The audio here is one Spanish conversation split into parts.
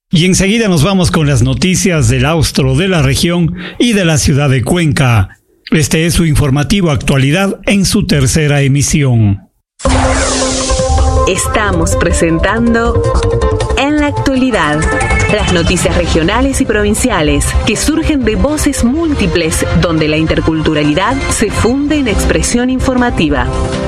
Y enseguida nos vamos con las noticias del austro de la región y de la ciudad de Cuenca. Este es su informativo Actualidad en su tercera emisión. Estamos presentando En la Actualidad, las noticias regionales y provinciales que surgen de voces múltiples donde la interculturalidad se funde en expresión informativa.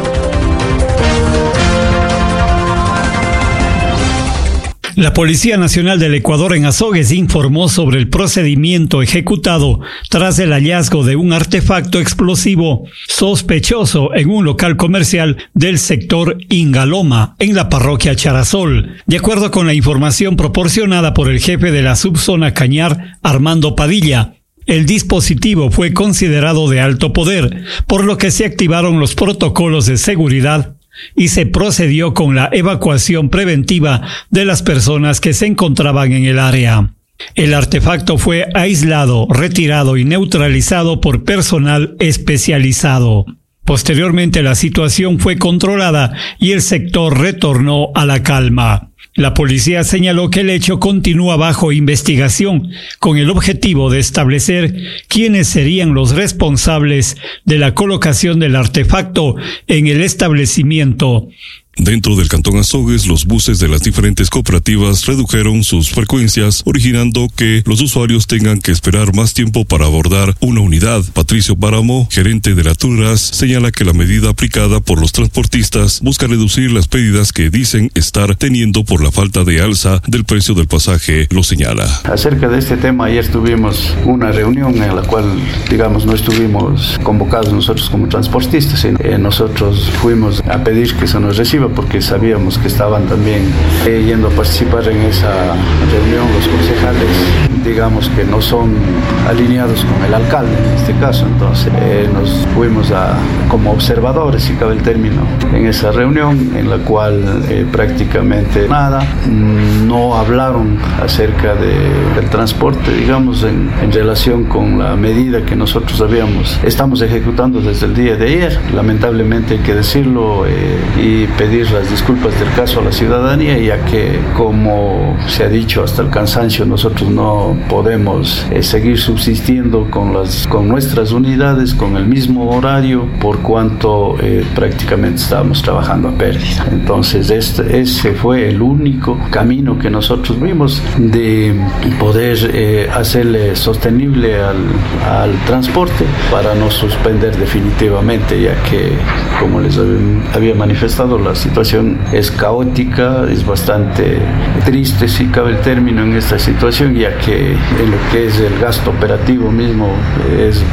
La Policía Nacional del Ecuador en Azogues informó sobre el procedimiento ejecutado tras el hallazgo de un artefacto explosivo sospechoso en un local comercial del sector Ingaloma, en la parroquia Charasol. De acuerdo con la información proporcionada por el jefe de la subzona Cañar, Armando Padilla, el dispositivo fue considerado de alto poder, por lo que se activaron los protocolos de seguridad y se procedió con la evacuación preventiva de las personas que se encontraban en el área. El artefacto fue aislado, retirado y neutralizado por personal especializado. Posteriormente, la situación fue controlada y el sector retornó a la calma. La policía señaló que el hecho continúa bajo investigación con el objetivo de establecer quiénes serían los responsables de la colocación del artefacto en el establecimiento. Dentro del Cantón Azogues, los buses de las diferentes cooperativas redujeron sus frecuencias, originando que los usuarios tengan que esperar más tiempo para abordar una unidad. Patricio Páramo, gerente de la TURAS, señala que la medida aplicada por los transportistas busca reducir las pérdidas que dicen estar teniendo por la falta de alza del precio del pasaje, lo señala. Acerca de este tema, ayer tuvimos una reunión en la cual, no estuvimos convocados nosotros como transportistas. Nosotros fuimos a pedir que se nos reciba porque sabíamos que estaban también yendo a participar en esa reunión los concejales, que no son alineados con el alcalde en este caso. Entonces nos fuimos como observadores, si cabe el término, en esa reunión en la cual prácticamente nada, no hablaron acerca del transporte, en relación con la medida que nosotros estamos ejecutando desde el día de ayer. Lamentablemente hay que decirlo y pedir las disculpas del caso a la ciudadanía, ya que, como se ha dicho hasta el cansancio, nosotros no podemos seguir subsistiendo con nuestras unidades con el mismo horario, por cuanto prácticamente estábamos trabajando a pérdida. Entonces ese fue el único camino que nosotros vimos de poder hacerle sostenible al transporte para no suspender definitivamente, ya que, como les había manifestado, la situación es caótica, es bastante triste, si cabe el término, en esta situación, ya que en lo que es el gasto operativo mismo es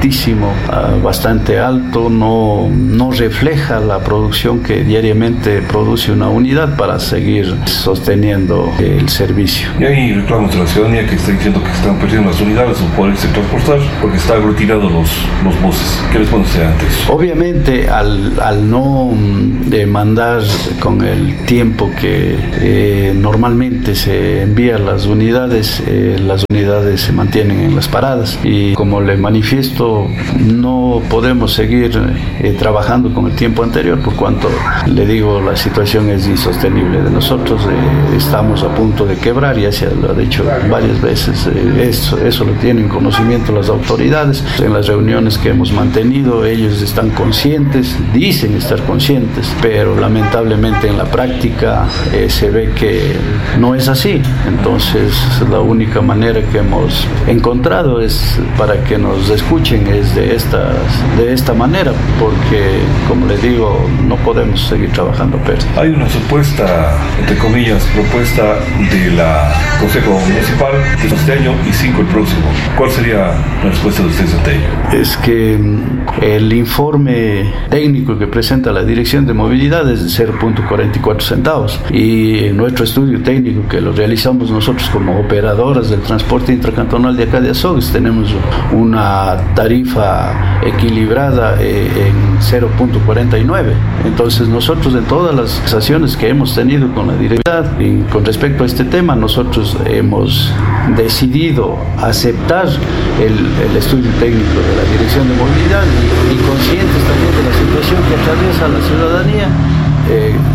bastante alto, no refleja la producción que diariamente produce una unidad para seguir sosteniendo el servicio. Y hay reclamos de la ciudadanía que está diciendo que están perdiendo las unidades o poderse transportar porque está aglutinado los buses. ¿Qué les pone usted antes? Obviamente, al no mandar con el tiempo que normalmente se envían las unidades se mantienen en las paradas, y como le manifiesto, no podemos seguir trabajando con el tiempo anterior, por cuanto, le digo, la situación es insostenible de nosotros. Estamos a punto de quebrar, ya se lo ha dicho varias veces, eso lo tienen conocimiento las autoridades. En las reuniones que hemos mantenido, ellos están conscientes, dicen estar conscientes, pero lamentablemente en la práctica se ve que no es así. Entonces la única manera que hemos encontrado es para que nos escuchen es de esta manera, porque, como les digo, no podemos seguir trabajando a pérdida. Hay una supuesta, entre comillas, propuesta de la Consejo Municipal de este año y 5 el próximo. ¿Cuál sería la respuesta de ustedes ante ello? Es que el informe técnico que presenta la Dirección de Movilidad es de 0.44 centavos, y en nuestro estudio técnico, que lo realizamos nosotros como operadoras del transporte intracantonal de acá de Azogues, tenemos una tarifa equilibrada en 0.49. Entonces nosotros, en todas las acciones que hemos tenido con la dirección y con respecto a este tema, nosotros hemos decidido aceptar el estudio técnico de la Dirección de Movilidad y conscientes también de la situación que atraviesa la ciudadanía.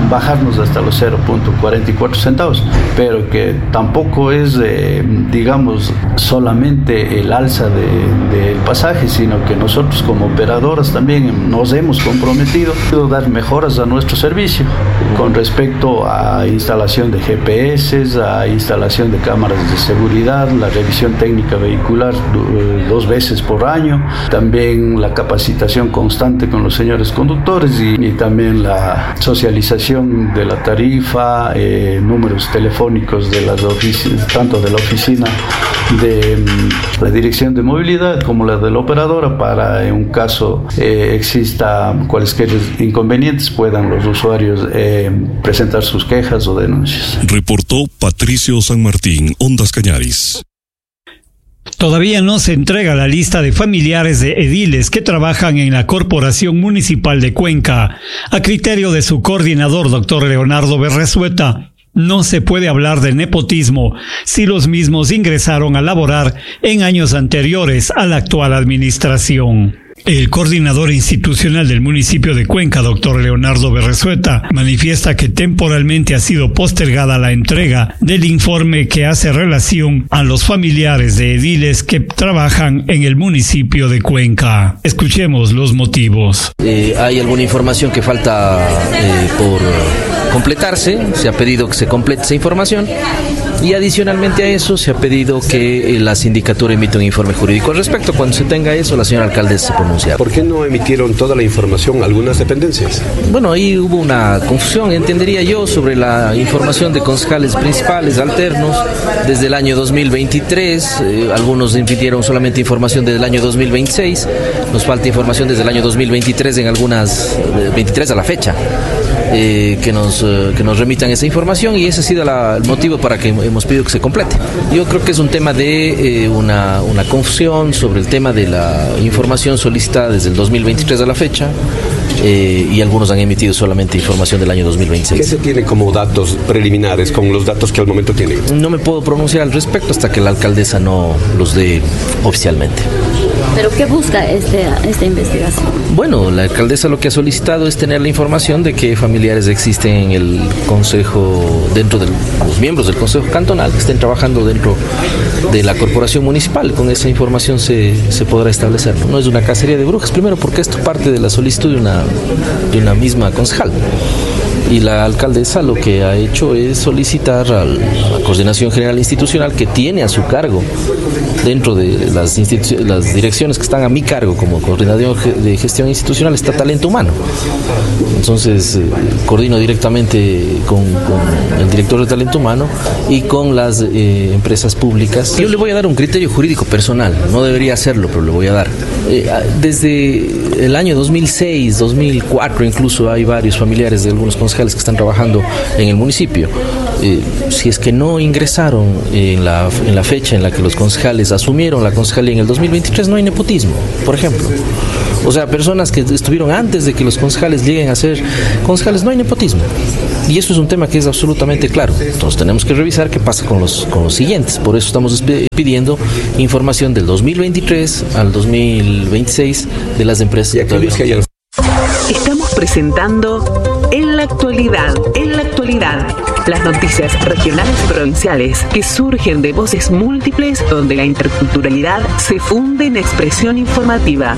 bajarnos hasta los 0.44 centavos, pero que tampoco es, digamos, solamente el alza del pasaje, sino que nosotros como operadoras también nos hemos comprometido a dar mejoras a nuestro servicio con respecto a instalación de GPS, a instalación de cámaras de seguridad, la revisión técnica vehicular 2 veces por año, también la capacitación constante con los señores conductores y también la socialización de la tarifa, números telefónicos de las oficinas, tanto de la oficina de la dirección de movilidad como la de la operadora, para en un caso exista cualesquier inconvenientes puedan los usuarios presentar sus quejas o denuncias. Reportó Patricio San Martín, Ondas Cañaris. Todavía no se entrega la lista de familiares de ediles que trabajan en la Corporación Municipal de Cuenca. A criterio de su coordinador, doctor Leonardo Berresueta, no se puede hablar de nepotismo si los mismos ingresaron a laborar en años anteriores a la actual administración. El coordinador institucional del municipio de Cuenca, doctor Leonardo Berresueta, manifiesta que temporalmente ha sido postergada la entrega del informe que hace relación a los familiares de ediles que trabajan en el municipio de Cuenca. Escuchemos los motivos. Hay alguna información que falta por completarse, se ha pedido que se complete esa información y adicionalmente a eso se ha pedido que la sindicatura emita un informe jurídico al respecto. Cuando se tenga eso, la señora alcaldesa se pronunciará. ¿Por qué no emitieron toda la información algunas dependencias? Bueno, ahí hubo una confusión, entendería yo, sobre la información de concejales principales alternos desde el año 2023. Algunos emitieron solamente información desde el año 2026. Nos falta información desde el año 2023 en algunas, 23 a la fecha. Que nos remitan esa información, y ese ha sido el motivo para que hemos pedido que se complete. Yo creo que es un tema de una confusión sobre el tema de la información solicitada desde el 2023 a la fecha, y algunos han emitido solamente información del año 2026. ¿Qué se tiene como datos preliminares con los datos que al momento tienen? No me puedo pronunciar al respecto hasta que la alcaldesa no los dé oficialmente. ¿Pero qué busca esta investigación? Bueno, la alcaldesa lo que ha solicitado es tener la información de qué familiares existen en el consejo, dentro de los miembros del consejo cantonal que estén trabajando dentro de la corporación municipal. Con esa información se podrá establecer. No es una cacería de brujas, primero porque esto parte de la solicitud de una misma concejal. Y la alcaldesa lo que ha hecho es solicitar a la Coordinación General Institucional, que tiene a su cargo dentro de las direcciones que están a mi cargo como coordinador de gestión institucional, está talento humano. Entonces coordino directamente con el director de talento humano y con las empresas públicas. Yo le voy a dar un criterio jurídico personal, no debería hacerlo, pero le voy a dar. Desde el año 2006, 2004 incluso hay varios familiares de algunos concejales que están trabajando en el municipio. Si es que no ingresaron en la fecha en la que los concejales asumieron la concejalía en el 2023, no hay nepotismo, por ejemplo. O sea, personas que estuvieron antes de que los concejales lleguen a ser concejales, no hay nepotismo. Y eso es un tema que es absolutamente claro. Entonces tenemos que revisar qué pasa con los siguientes. Por eso estamos pidiendo información del 2023 al 2026 de las empresas. Estamos presentando En la Actualidad. En la Actualidad, las noticias regionales y provinciales que surgen de voces múltiples, donde la interculturalidad se funde en expresión informativa.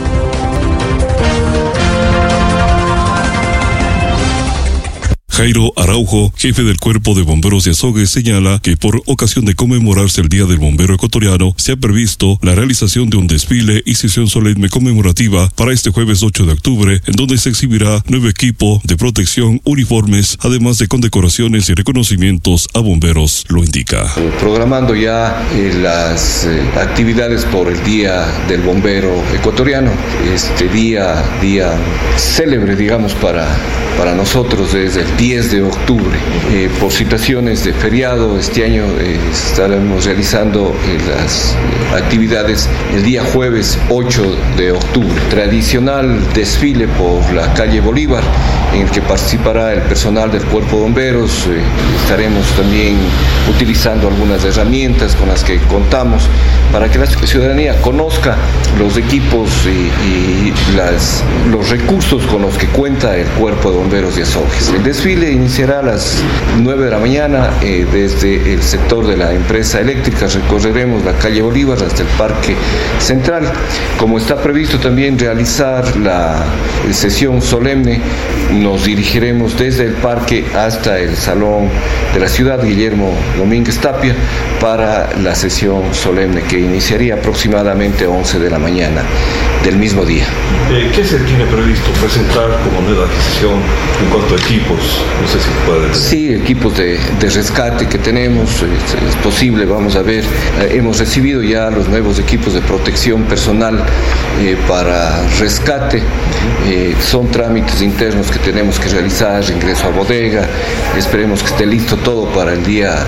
Jairo Araujo, jefe del Cuerpo de Bomberos de Azogues, señala que por ocasión de conmemorarse el Día del Bombero Ecuatoriano, se ha previsto la realización de un desfile y sesión solemne conmemorativa para este jueves 8 de octubre, en donde se exhibirá nuevo equipo de protección, uniformes, además de condecoraciones y reconocimientos a bomberos, lo indica. Programando ya las actividades por el Día del Bombero Ecuatoriano, este día célebre, digamos, para nosotros desde el 10 de octubre. Por situaciones de feriado, este año estaremos realizando las actividades el día jueves 8 de octubre. Tradicional desfile por la calle Bolívar, en el que participará el personal del Cuerpo de Bomberos. Estaremos también utilizando algunas herramientas con las que contamos para que la ciudadanía conozca los equipos y los recursos con los que cuenta el Cuerpo de Bomberos de Azogues. El desfile iniciará a las 9 de la mañana desde el sector de la empresa eléctrica. Recorreremos la calle Bolívar hasta el Parque Central. Como está previsto también realizar la sesión solemne, nos dirigiremos desde el parque hasta el Salón de la Ciudad Guillermo Domínguez Tapia para la sesión solemne que iniciaría aproximadamente a 11 de la mañana del mismo día. ¿Qué se tiene previsto presentar como nueva adquisición en cuanto a equipos? No sé si puede decir. Sí, equipos de rescate que tenemos, es posible, vamos a ver, hemos recibido ya los nuevos equipos de protección personal para rescate, son trámites internos que tenemos que realizar, ingreso a bodega, esperemos que esté listo todo para el día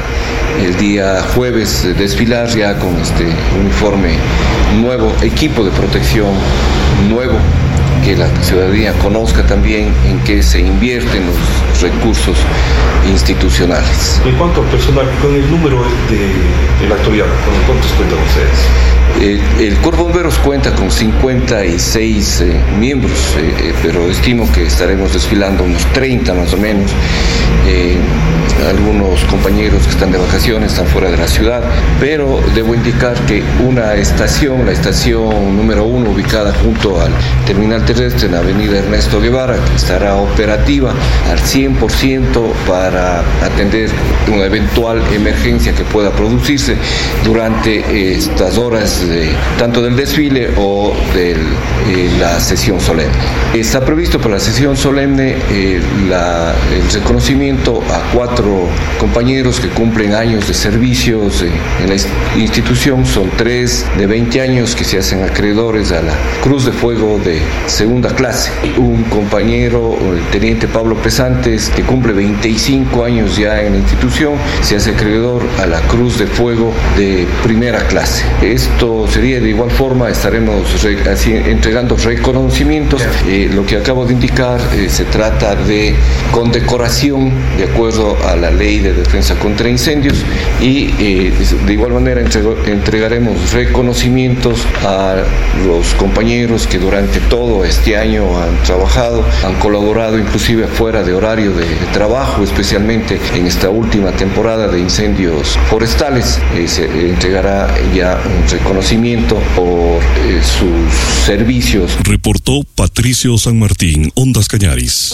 jueves desfilar ya con este uniforme nuevo, equipo de protección nuevo, que la ciudadanía conozca también en qué se invierten los recursos institucionales. En cuanto al personal, con el número de la actualidad, ¿cuántos cuentan ustedes? El Cuerpo de Bomberos cuenta con 56 miembros, pero estimo que estaremos desfilando unos 30 más o menos. Algunos compañeros que están de vacaciones están fuera de la ciudad, pero debo indicar que una estación, la estación número 1, ubicada junto al terminal terrestre en la avenida Ernesto Guevara, que estará operativa al 100% para atender una eventual emergencia que pueda producirse durante estas horas tanto del desfile o de la sesión solemne. Está previsto para la sesión solemne el reconocimiento a 4 compañeros que cumplen años de servicios en la institución. Son 3 de 20 años que se hacen acreedores a la Cruz de Fuego de segunda clase. Un compañero, el teniente Pablo Pesantes, que cumple 25 años ya en la institución, se hace acreedor a la Cruz de Fuego de primera clase. Esto sería de igual forma, estaremos entregando reconocimientos. Lo que acabo de indicar se trata de condecoración de acuerdo a la Ley de Defensa contra Incendios y de igual manera entregaremos reconocimientos a los compañeros que durante todo este año han trabajado, han colaborado inclusive fuera de horario de trabajo, especialmente en esta última temporada de incendios forestales. Se entregará ya un reconocimiento por sus servicios. Reportó Patricio San Martín, Ondas Cañaris.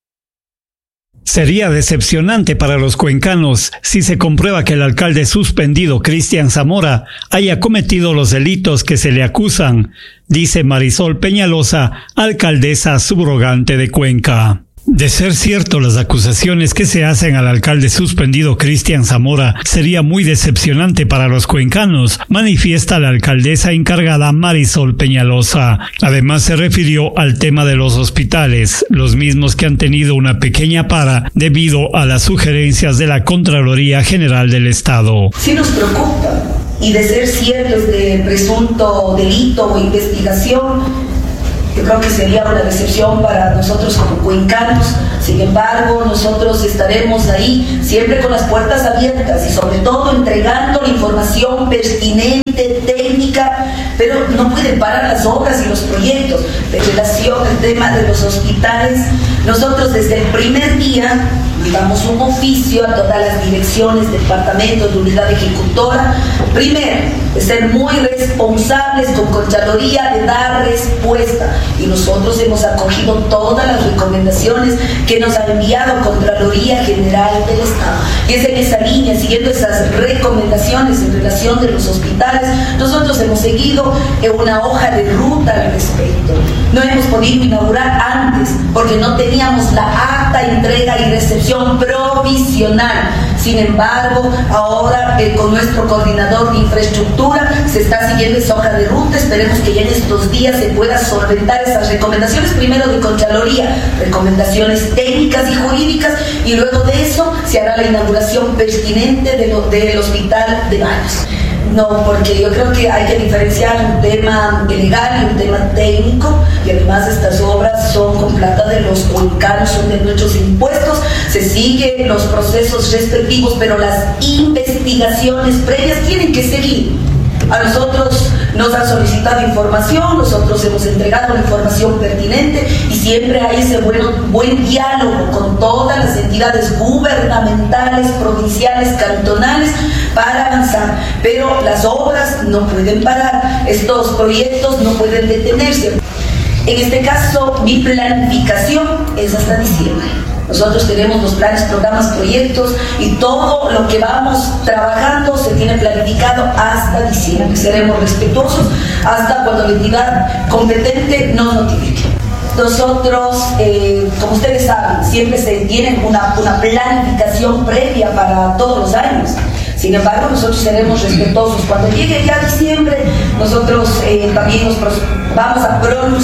Sería decepcionante para los cuencanos si se comprueba que el alcalde suspendido Cristian Zamora haya cometido los delitos que se le acusan, dice Marisol Peñalosa, alcaldesa subrogante de Cuenca. De ser cierto las acusaciones que se hacen al alcalde suspendido Cristian Zamora, sería muy decepcionante para los cuencanos, manifiesta la alcaldesa encargada Marisol Peñalosa. Además se refirió al tema de los hospitales, los mismos que han tenido una pequeña para debido a las sugerencias de la Contraloría General del Estado. Sí nos preocupa, y de ser cierto este presunto delito o investigación, yo creo que sería una decepción para nosotros como cuencanos. Sin embargo, nosotros estaremos ahí siempre con las puertas abiertas y sobre todo entregando la información pertinente, técnica, pero no pueden parar las obras y los proyectos. En relación al tema de los hospitales, nosotros desde el primer día llevamos un oficio a todas las direcciones, departamentos de unidad ejecutora, primero, de ser muy responsables con Contraloría, de dar respuesta. Y nosotros hemos acogido todas las recomendaciones que nos ha enviado Contraloría General del Estado. Y es en esa línea, siguiendo esas recomendaciones en relación de los hospitales, nosotros hemos seguido una hoja de ruta al respecto. No hemos podido inaugurar antes porque no teníamos la acta, entrega y recepción provisional. Sin embargo, ahora con nuestro coordinador de infraestructura se está siguiendo esa hoja de ruta. Esperemos que ya en estos días se pueda solventar esas recomendaciones, primero de Contraloría, recomendaciones técnicas y jurídicas, y luego de eso se hará la inauguración pertinente del Hospital de Baños. No, porque yo creo que hay que diferenciar un tema legal y un tema técnico, y además estas obras son con plata de los cuencanos, son de nuestros impuestos, se siguen los procesos respectivos, pero las investigaciones previas tienen que seguir. A nosotros nos han solicitado información, nosotros hemos entregado la información pertinente y siempre hay ese buen diálogo con todas las entidades gubernamentales, provinciales, cantonales, para avanzar. Pero las obras no pueden parar, estos proyectos no pueden detenerse. En este caso, mi planificación es hasta diciembre. Nosotros tenemos los planes, programas, proyectos y todo lo que vamos trabajando se tiene planificado hasta diciembre. Seremos respetuosos hasta cuando la entidad competente nos notifique. Nosotros, como ustedes saben, siempre se tiene una planificación previa para todos los años. Sin embargo, nosotros seremos respetuosos. Cuando llegue ya diciembre, nosotros también nos vamos a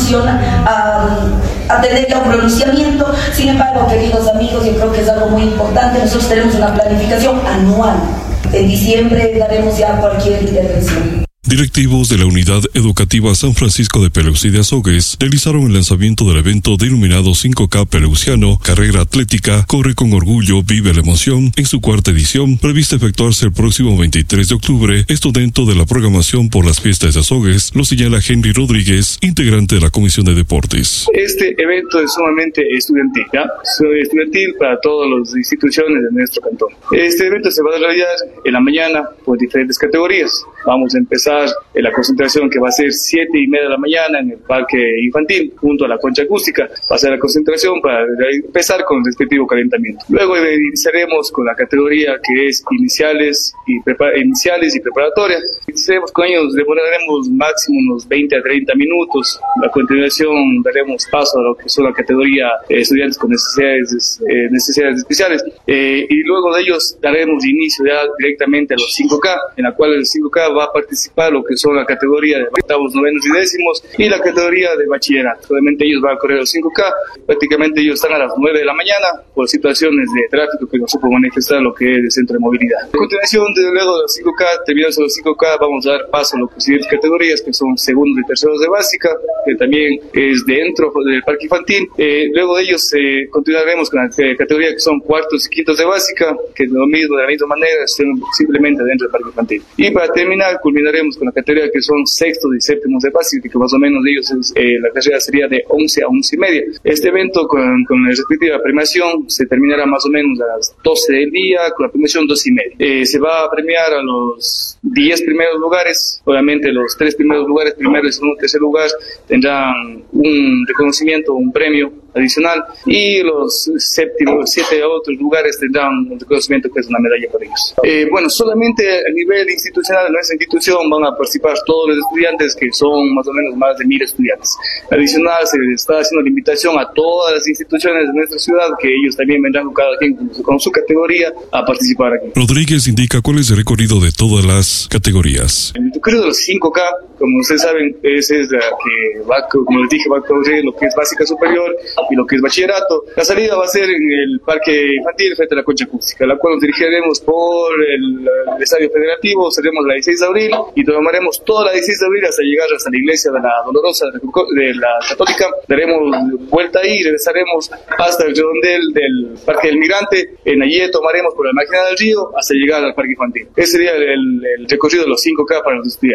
tener ya un pronunciamiento. Sin embargo, queridos amigos, yo creo que es algo muy importante. Nosotros tenemos una planificación anual. En diciembre daremos ya cualquier intervención. Directivos de la Unidad Educativa San Francisco de Peleusí de Azogues realizaron el lanzamiento del evento denominado 5K Peleusiano, Carrera Atlética, Corre con Orgullo, Vive la Emoción, en su cuarta edición, prevista efectuarse el próximo 23 de octubre, esto dentro de la programación por las fiestas de Azogues, lo señala Henry Rodríguez, integrante de la Comisión de Deportes. Este evento es sumamente estudiantil, estudiantil para todas las instituciones de nuestro cantón. Este evento se va a desarrollar en la mañana por diferentes categorías. Vamos a empezar la concentración que va a ser 7:30 de la mañana en el Parque Infantil, junto a la concha acústica. Va a ser la concentración para empezar con el respectivo calentamiento. Luego iniciaremos con la categoría que es iniciales y preparatoria. Iniciaremos con ellos, demoraremos máximo unos 20 a 30 minutos. A continuación daremos paso a lo que son la categoría estudiantes con necesidades especiales. Y luego de ellos daremos inicio ya directamente a los 5K, en la cual el 5K va a participar lo que son la categoría de octavos, novenos y décimos y la categoría de bachillerato. Obviamente ellos van a correr los 5K, prácticamente ellos están a las 9 de la mañana por situaciones de tráfico que no supo manifestar lo que es el centro de movilidad. A continuación, luego de los 5K, terminados los 5K, vamos a dar paso a las siguientes categorías que son segundos y terceros de básica, que también es dentro del parque infantil. Luego de ellos continuaremos con la categoría que son cuartos y quintos de básica, que es lo mismo, de la misma manera, simplemente dentro del parque infantil. Y para terminar, culminaremos con la categoría que son sextos y séptimos de básica, que más o menos de ellos la carrera sería de 11 a 11:30. Este evento con la respectiva premiación se terminará más o menos a las 12 del día, con la premiación 2:30. Se va a premiar a los 10 primeros lugares. Obviamente los 3 primeros lugares, primero, segundo, tercer lugar, tendrán un reconocimiento, un premio adicional, y los 7 otros lugares tendrán un reconocimiento que es una medalla para ellos. Bueno, solamente a nivel institucional, en nuestra institución van a participar todos los estudiantes, que son más o menos más de 1000 estudiantes. Adicional, se está haciendo la invitación a todas las instituciones de nuestra ciudad, que ellos también vendrán cada quien con su categoría a participar aquí. Rodríguez indica cuál es el recorrido de todas las categorías. El recorrido de los 5K, como ustedes saben, es la que va, como les dije, va a cubrir lo que es básica superior y lo que es bachillerato. La salida va a ser en el parque infantil frente a la concha acústica, la cual nos dirigiremos por el estadio federativo, saldremos la 16 de abril y tomaremos toda la 16 de abril hasta llegar hasta la iglesia de la Dolorosa de la Católica. Daremos vuelta ahí y regresaremos hasta el redondel del Parque del Migrante. En allí tomaremos por la máquina del río hasta llegar al parque infantil. Ese sería el recorrido de los 5K para los estudiantes.